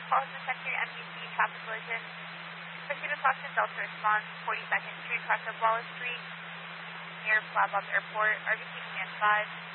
call is sent to your MPC traffic collision. Proceed with caution, Delta response, 42nd Street, cross of Wallace Street, near Flatbush Airport, RBC command 5.